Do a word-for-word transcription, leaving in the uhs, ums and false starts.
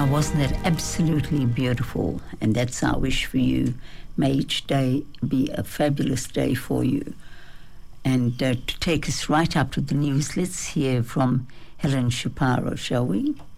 Now, wasn't that absolutely beautiful? And that's our wish for you. May each day be a fabulous day for you. And uh, to take us right up to the news, let's hear from Helen Shapiro, shall we?